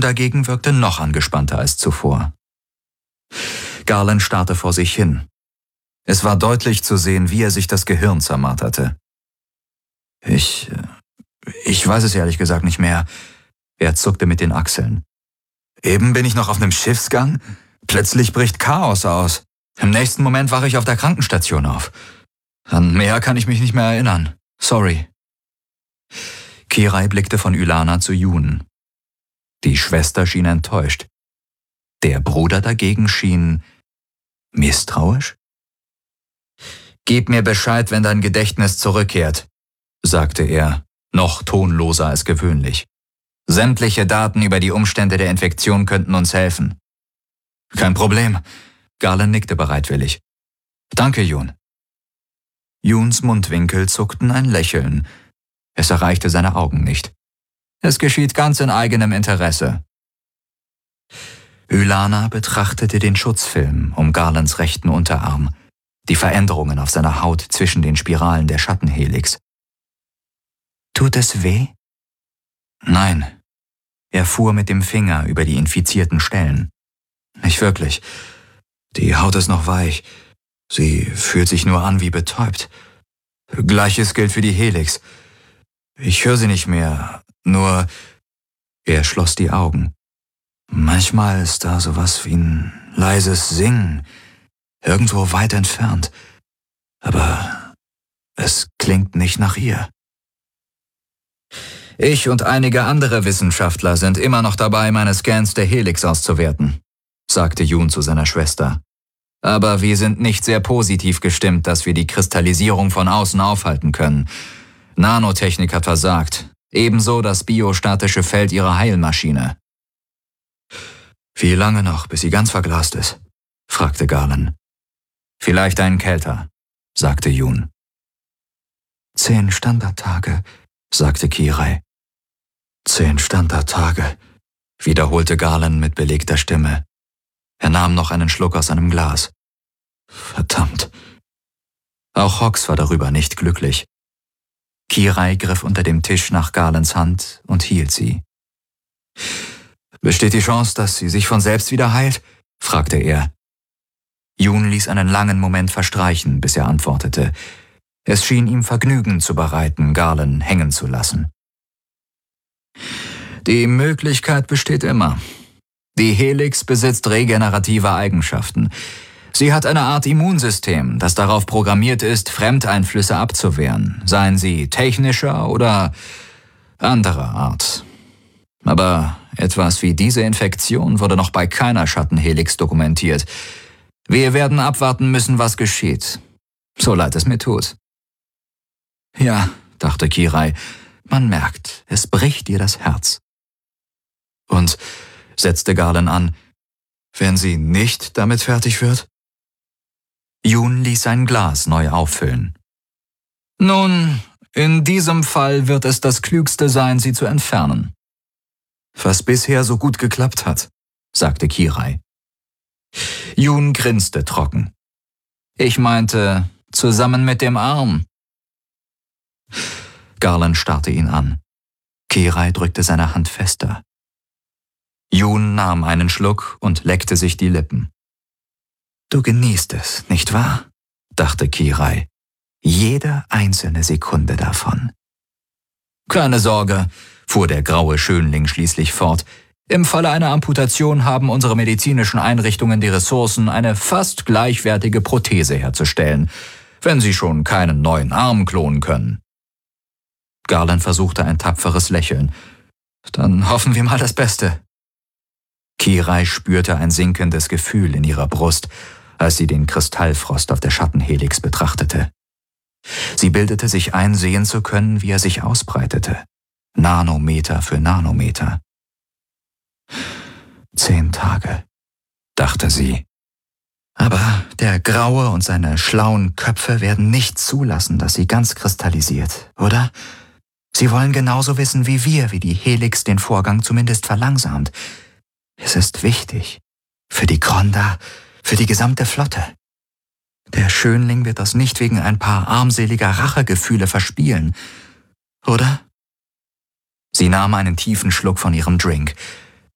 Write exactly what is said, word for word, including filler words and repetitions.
dagegen wirkte noch angespannter als zuvor. Garland starrte vor sich hin. Es war deutlich zu sehen, wie er sich das Gehirn zermarterte. Ich, ich weiß es ehrlich gesagt nicht mehr. Er zuckte mit den Achseln. Eben bin ich noch auf einem Schiffsgang. Plötzlich bricht Chaos aus. Im nächsten Moment wache ich auf der Krankenstation auf. An mehr kann ich mich nicht mehr erinnern. Sorry. Kirai blickte von Ylana zu Jun. Die Schwester schien enttäuscht. Der Bruder dagegen schien misstrauisch. »Gib mir Bescheid, wenn dein Gedächtnis zurückkehrt«, sagte er, noch tonloser als gewöhnlich. »Sämtliche Daten über die Umstände der Infektion könnten uns helfen.« »Kein Problem«, Garland nickte bereitwillig. »Danke, Jun.« Juns Mundwinkel zuckten ein Lächeln. Es erreichte seine Augen nicht. »Es geschieht ganz in eigenem Interesse.« Ylana betrachtete den Schutzfilm um Garlands rechten Unterarm, die Veränderungen auf seiner Haut zwischen den Spiralen der Schattenhelix. »Tut es weh?« »Nein.« Er fuhr mit dem Finger über die infizierten Stellen. »Nicht wirklich. Die Haut ist noch weich. Sie fühlt sich nur an wie betäubt. Gleiches gilt für die Helix. Ich höre sie nicht mehr, nur...« Er schloss die Augen. »Manchmal ist da sowas wie ein leises Singen, irgendwo weit entfernt. Aber es klingt nicht nach ihr.« »Ich und einige andere Wissenschaftler sind immer noch dabei, meine Scans der Helix auszuwerten«, sagte Jun zu seiner Schwester. »Aber wir sind nicht sehr positiv gestimmt, dass wir die Kristallisierung von außen aufhalten können. Nanotechnik hat versagt, ebenso das biostatische Feld ihrer Heilmaschine.« »Wie lange noch, bis sie ganz verglast ist?« fragte Garland. »Vielleicht einen kälter«, sagte Jun. »Zehn Standardtage«, sagte Kirai. »Zehn Standardtage«, wiederholte Garland mit belegter Stimme. Er nahm noch einen Schluck aus seinem Glas. »Verdammt.« Auch Hox war darüber nicht glücklich. Kirai griff unter dem Tisch nach Garlands Hand und hielt sie. »Besteht die Chance, dass sie sich von selbst wieder heilt?« fragte er. Jun ließ einen langen Moment verstreichen, bis er antwortete. Es schien ihm Vergnügen zu bereiten, Garland hängen zu lassen. »Die Möglichkeit besteht immer. Die Helix besitzt regenerative Eigenschaften. Sie hat eine Art Immunsystem, das darauf programmiert ist, Fremdeinflüsse abzuwehren, seien sie technischer oder anderer Art. Aber etwas wie diese Infektion wurde noch bei keiner Schattenhelix dokumentiert. Wir werden abwarten müssen, was geschieht. So leid es mir tut.« »Ja«, dachte Kirai, »man merkt, es bricht ihr das Herz.« »Und«, setzte Garland an, »wenn sie nicht damit fertig wird?« Jun ließ sein Glas neu auffüllen. »Nun, in diesem Fall wird es das Klügste sein, sie zu entfernen.« »Was bisher so gut geklappt hat«, sagte Kirai. Jun grinste trocken. »Ich meinte, zusammen mit dem Arm.« Garland starrte ihn an. Kirai drückte seine Hand fester. Jun nahm einen Schluck und leckte sich die Lippen. »Du genießt es, nicht wahr?« dachte Kirai. »Jede einzelne Sekunde davon.« »Keine Sorge«, fuhr der graue Schönling schließlich fort. »Im Falle einer Amputation haben unsere medizinischen Einrichtungen die Ressourcen, eine fast gleichwertige Prothese herzustellen, wenn sie schon keinen neuen Arm klonen können.« Garland versuchte ein tapferes Lächeln. »Dann hoffen wir mal das Beste.« Kirai spürte ein sinkendes Gefühl in ihrer Brust, als sie den Kristallfrost auf der Schattenhelix betrachtete. Sie bildete sich ein, sehen zu können, wie er sich ausbreitete. Nanometer für Nanometer. Zehn Tage, dachte sie. Aber der Graue und seine schlauen Köpfe werden nicht zulassen, dass sie ganz kristallisiert, oder? Sie wollen genauso wissen wie wir, wie die Helix den Vorgang zumindest verlangsamt. Es ist wichtig. Für die Kronda, für die gesamte Flotte. Der Schönling wird das nicht wegen ein paar armseliger Rachegefühle verspielen, oder? Sie nahm einen tiefen Schluck von ihrem Drink